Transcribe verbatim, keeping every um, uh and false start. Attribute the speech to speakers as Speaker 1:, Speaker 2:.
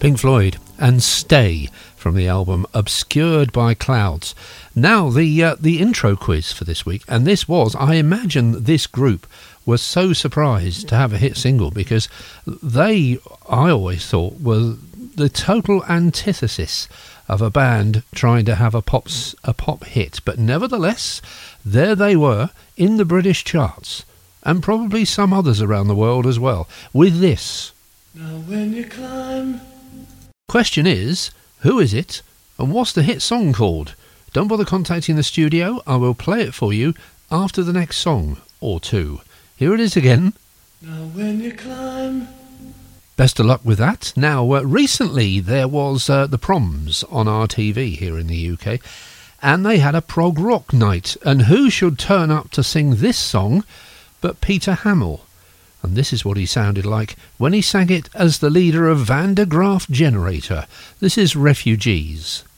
Speaker 1: Pink Floyd and Stay from the album Obscured by Clouds. Now the uh, the intro quiz for this week, and this was, I imagine this group was so surprised to have a hit single because they, I always thought, were the total antithesis of a band trying to have a pops a pop hit, but nevertheless there they were in the British charts and probably some others around the world as well with this.
Speaker 2: Now when you climb.
Speaker 1: Question is, who is it and what's the hit song called? Don't bother contacting the studio, I will play it for you after the next song or two. Here it is again.
Speaker 2: Now when you climb.
Speaker 1: Best of luck with that. Now, uh, recently there was uh, the Proms on R T V here in the U K, and they had a prog rock night, and who should turn up to sing this song but Peter Hamill? And this is what he sounded like when he sang it as the leader of Van der Graaf Generator. This is Refugees.